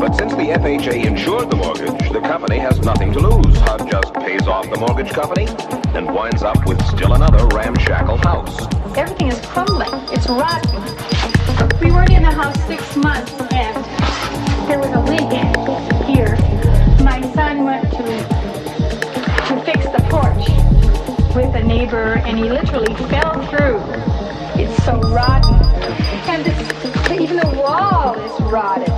But since the FHA insured the mortgage, the company has nothing to lose. HUD just pays off the mortgage company and winds up with still another ramshackle house. Everything is crumbling. It's rotten. We weren't in the house 6 months, and there was a leak here. My son went to fix the porch with a neighbor, and he literally fell through. It's so rotten. And even the wall is rotted.